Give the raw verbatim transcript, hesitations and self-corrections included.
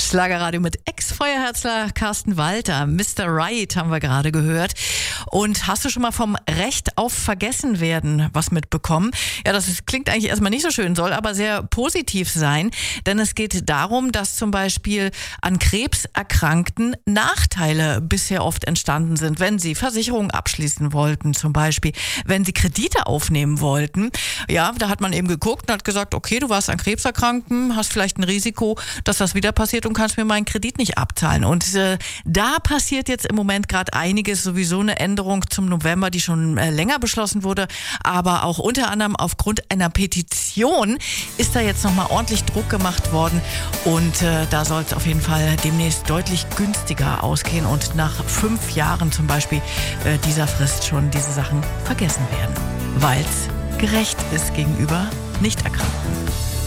Schlagerradio mit Ex-Feuerherzler Carsten Walter. Mister Right haben wir gerade gehört. Und hast du schon mal vom Recht auf Vergessenwerden was mitbekommen? Ja, das ist, klingt eigentlich erstmal nicht so schön, soll aber sehr positiv sein. Denn es geht darum, dass zum Beispiel an Krebserkrankten Nachteile bisher oft entstanden sind, wenn sie Versicherungen abschließen wollten zum Beispiel, wenn sie Kredite aufnehmen wollten. Ja, da hat man eben geguckt und hat gesagt, okay, du warst an Krebserkrankten, hast vielleicht ein Risiko, dass das wieder passiert und kannst mir meinen Kredit nicht abzahlen. Und äh, da passiert jetzt im Moment gerade einiges, sowieso eine Änderung zum November, die schon äh, länger beschlossen wurde, aber auch unter anderem aufgrund einer Petition ist da jetzt nochmal ordentlich Druck gemacht worden und äh, da soll es auf jeden Fall demnächst deutlich günstiger ausgehen und nach fünf Jahren zum Beispiel äh, dieser Frist schon diese Sachen vergessen werden, weil es gerecht ist gegenüber Nichterkrankten.